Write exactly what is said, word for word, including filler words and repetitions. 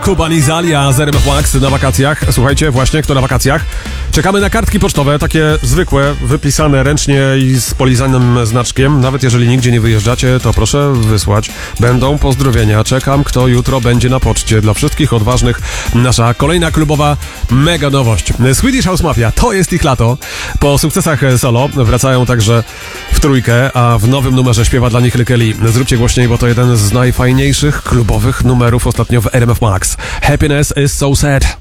Kubanizalia z R M F Max na wakacjach. Słuchajcie, właśnie kto na wakacjach. Czekamy na kartki pocztowe, takie zwykłe, wypisane ręcznie i z polizanym znaczkiem. Nawet jeżeli nigdzie nie wyjeżdżacie, to proszę wysłać. Będą pozdrowienia. Czekam, kto jutro będzie na poczcie. Dla wszystkich odważnych nasza kolejna klubowa mega nowość. Swedish House Mafia, to jest ich lato. Po sukcesach solo wracają także w trójkę, a w nowym numerze śpiewa dla nich Kelly. Zróbcie głośniej, bo to jeden z najfajniejszych klubowych numerów ostatnio w R M F Max. Happiness is so sad.